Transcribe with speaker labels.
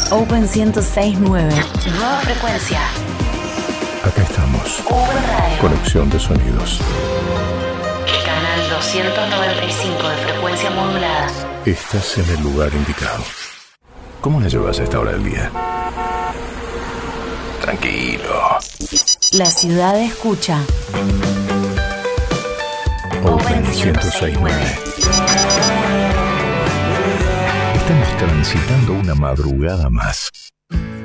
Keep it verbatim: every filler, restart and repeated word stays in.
Speaker 1: Open ciento seis punto nueve. Nueva frecuencia.
Speaker 2: Acá estamos.
Speaker 1: Open Radio.
Speaker 2: Conexión de sonidos.
Speaker 1: Canal doscientos noventa y cinco de frecuencia modulada.
Speaker 2: Estás en el lugar indicado. ¿Cómo la llevas a esta hora del día? Tranquilo.
Speaker 1: La ciudad escucha.
Speaker 2: Open ciento seis punto nueve. Estamos transitando una madrugada más.